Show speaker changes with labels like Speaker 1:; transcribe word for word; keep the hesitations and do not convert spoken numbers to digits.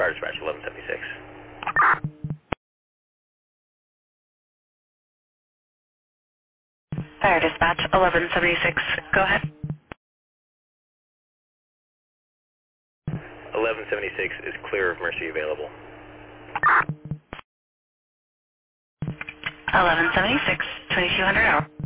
Speaker 1: Fire Dispatch eleven seventy-six.
Speaker 2: Fire Dispatch eleven seventy-six, go ahead.
Speaker 1: eleven seventy-six is clear of Mercy available.
Speaker 2: eleven seventy-six, twenty-two hundred hour.